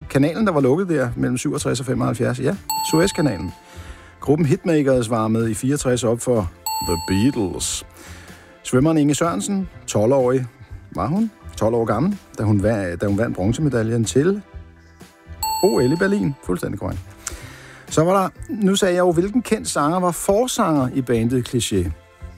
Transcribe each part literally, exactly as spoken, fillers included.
kanalen, der var lukket der mellem syvogtres og femoghalvfjerds. Ja, Suezkanalen. Gruppen Hitmakers varmede i fireogtres op for The Beatles. Svømmeren Inge Sørensen, tolv-årig var hun, tolv år gammel, da hun, da hun vandt bronzemedaljen til O L i Berlin. Fuldstændig korrekt. Så var der, nu sagde jeg jo, hvilken kendt sanger var forsanger i bandet Kliché?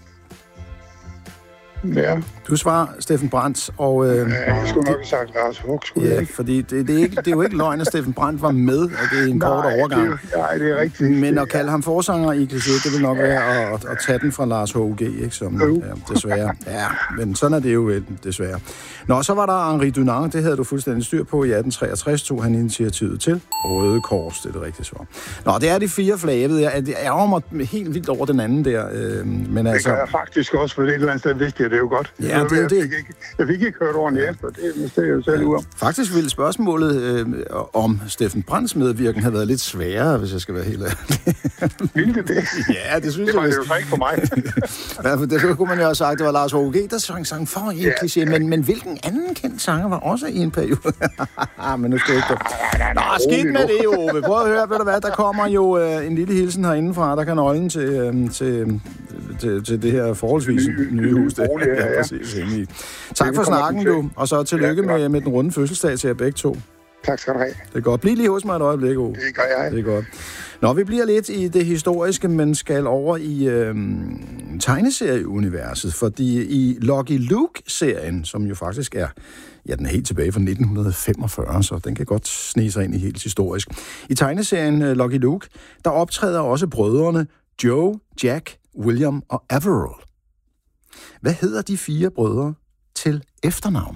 Ja. Du svarer Steffen Brandt, og... Øh, ja, jeg skulle nok have sagt Lars Huck, skulle ja, jeg ikke? fordi det, det, er ikke, det er jo ikke løgn, at Steffen Brandt var med, og det er en kort nej, overgang. Det er, nej, det er rigtigt. Men at kalde ham forsanger i Kliché, det vil nok være at, at tage den fra Lars H U G, ikke? Som, ja, desværre. Ja, men sådan er det jo desværre. Nå, så var der Henri Dunant, det havde du fuldstændig styr på. I atten treogtres tog han initiativet til Røde Kors, det er det rigtige svar. Nå, det er de fire flag, jeg ved jeg. Jeg ærger mig helt vildt over den anden der. Øh, men det altså, gør jeg faktisk også, for det et eller andet sted vidste jeg det jo godt. Ja, det er jo jeg, det. Fik ikke, jeg fik ikke hørt ordentligt efter, det vidste jeg jo selv ud om. Faktisk ville spørgsmålet øh, om Steffen Brandts medvirken have været lidt sværere, hvis jeg skal være helt ærlig. Ville det det? Ja, det synes det var jeg. Det var jo så ikke for mig. Ja, for det kunne man jo have sagt, det var Lars H U G, der sang sang for en ja, Kliché, men, men hvilken anden kendt sanger var også i en periode? Men nu skal jeg ikke... Nå, skidt med det, Ove. Prøv at høre, ved du hvad, der kommer jo øh, en lille hilsen herindefra, der kan nøglen til, øh, til, til, til det her forholdsvis nye, nye hus. Det, bolig, ja, ja, præcis. Ja. Tak for snakken, du. Og så tillykke ja, med, med den runde fødselsdag til jer begge to. Tak skal du have. Det er godt. Bliv lige hos mig et øjeblik, Ove. Det gør jeg. Det er godt. Nå, vi bliver lidt i det historiske, men skal over i øh, tegneserieuniverset, fordi i Lucky Luke-serien, som jo faktisk er, ja, den er helt tilbage fra nitten femogfyrre, så den kan godt snige sig ind i helt historisk. I tegneserien uh, Lucky Luke, der optræder også brødrene Joe, Jack, William og Averill. Hvad hedder de fire brødre til efternavn?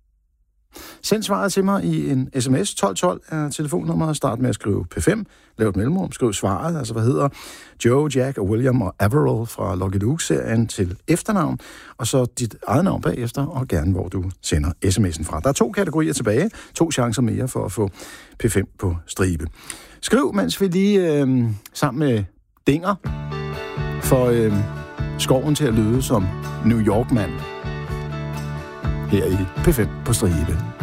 Send svaret til mig i en sms. tolv tolv er telefonnummeret. Start med at skrive P fem. Lav et mellemrum. Skriv svaret. Altså, hvad hedder Joe, Jack, og William og Averill fra Lucky Luke-serien til efternavn. Og så dit eget navn bagefter, og gerne hvor du sender sms'en fra. Der er to kategorier tilbage. To chancer mere for at få P fem på stribe. Skriv, mens vi lige øh, sammen med Dinger får øh, skoven til at lyde som New York-mand. Her i P fem på stribe.